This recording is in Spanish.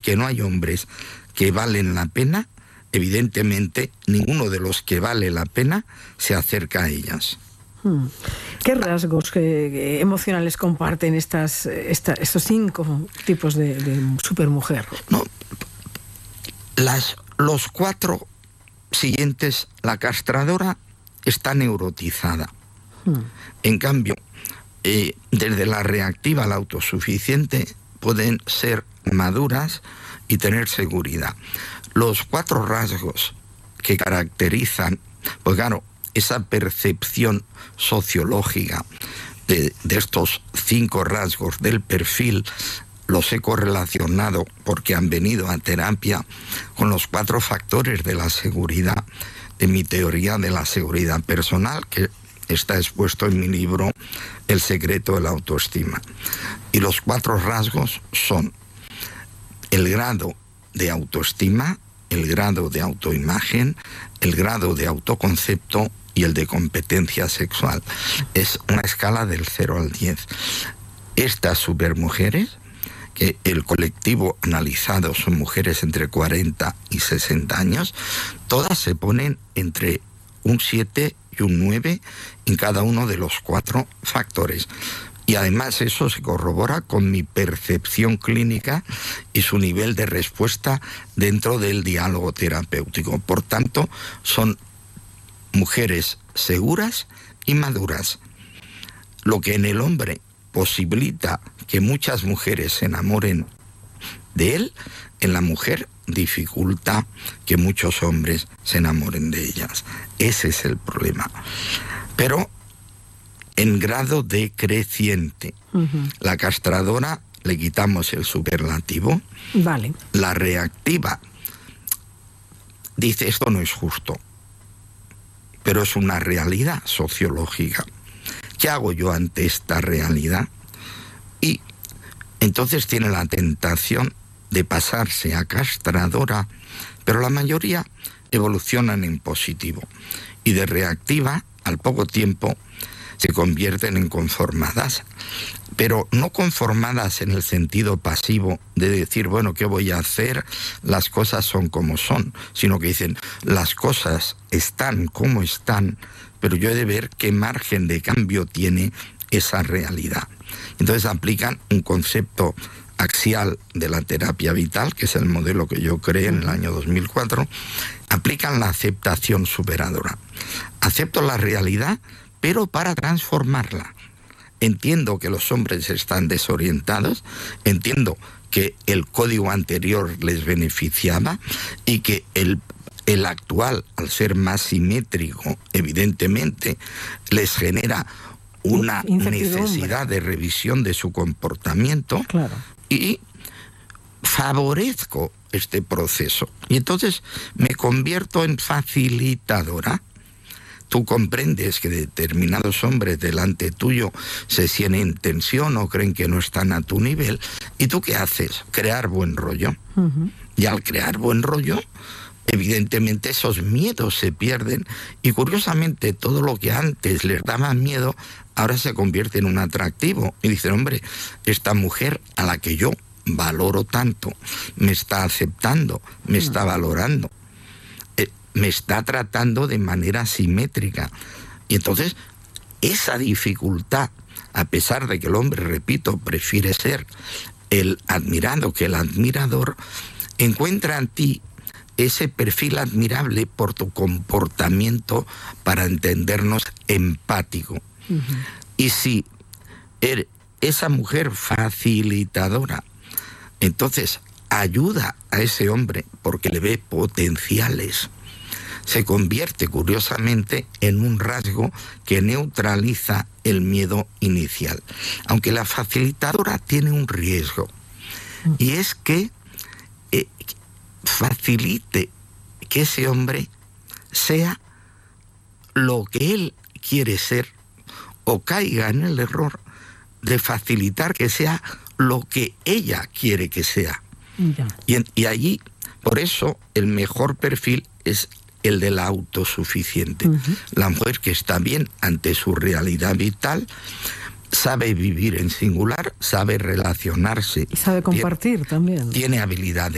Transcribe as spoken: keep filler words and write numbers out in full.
que no hay hombres que valen la pena, evidentemente ninguno de los que vale la pena se acerca a ellas. ¿Qué rasgos que, emocionales comparten estas, esta, estos cinco tipos de, de supermujer? No, las, los cuatro siguientes, la castradora está neurotizada. Hmm. En cambio, eh, desde la reactiva a la autosuficiente pueden ser maduras y tener seguridad. Los cuatro rasgos que caracterizan, pues claro, esa percepción sociológica de, de estos cinco rasgos del perfil, los he correlacionado porque han venido a terapia con los cuatro factores de la seguridad, de mi teoría de la seguridad personal, que está expuesto en mi libro El secreto de la autoestima. Y los cuatro rasgos son el grado de autoestima, el grado de autoimagen, el grado de autoconcepto y el de competencia sexual. Es una escala del cero al diez. Estas supermujeres, que el colectivo analizado son mujeres entre cuarenta y sesenta años, todas se ponen entre un siete y un nueve en cada uno de los cuatro factores. Y además eso se corrobora con mi percepción clínica y su nivel de respuesta dentro del diálogo terapéutico. Por tanto, son mujeres seguras y maduras. Lo que en el hombre posibilita que muchas mujeres se enamoren de él, en la mujer dificulta que muchos hombres se enamoren de ellas. Ese es el problema. Pero en grado decreciente. Uh-huh. La castradora le quitamos el superlativo. Vale. La reactiva dice esto no es justo, pero es una realidad sociológica. ¿Qué hago yo ante esta realidad? Y entonces tiene la tentación de pasarse a castradora, pero la mayoría evolucionan en positivo. Y de reactiva, al poco tiempo, se convierten en conformadas, pero no conformadas en el sentido pasivo de decir, bueno, ¿qué voy a hacer? Las cosas son como son, sino que dicen, las cosas están como están, pero yo he de ver qué margen de cambio tiene esa realidad. Entonces aplican un concepto axial de la terapia vital, que es el modelo que yo creé en el año dos mil cuatro, aplican la aceptación superadora. Acepto la realidad, pero para transformarla. Entiendo que los hombres están desorientados, entiendo que el código anterior les beneficiaba y que el, el actual, al ser más simétrico, evidentemente, les genera una necesidad de revisión de su comportamiento. Claro. Y favorezco este proceso. Y entonces me convierto en facilitadora. Tú comprendes que determinados hombres delante tuyo se sienten en tensión o creen que no están a tu nivel. ¿Y tú qué haces? Crear buen rollo. Uh-huh. Y al crear buen rollo, evidentemente esos miedos se pierden. Y curiosamente, todo lo que antes les daba miedo, ahora se convierte en un atractivo. Y dicen, hombre, esta mujer a la que yo valoro tanto, me está aceptando, me uh-huh. está valorando, me está tratando de manera simétrica. Y entonces, esa dificultad, a pesar de que el hombre, repito, prefiere ser el admirado que el admirador, encuentra en ti ese perfil admirable por tu comportamiento, para entendernos, empático. Uh-huh. Y si er, esa mujer facilitadora, entonces ayuda a ese hombre porque le ve potenciales, se convierte curiosamente en un rasgo que neutraliza el miedo inicial. Aunque la facilitadora tiene un riesgo, y es que eh, facilite que ese hombre sea lo que él quiere ser, o caiga en el error de facilitar que sea lo que ella quiere que sea. Ya. Y, y allí, por eso, el mejor perfil es el de la autosuficiente. Uh-huh. La mujer que está bien ante su realidad vital, sabe vivir en singular, sabe relacionarse. Y sabe compartir tiene, también. Tiene habilidades.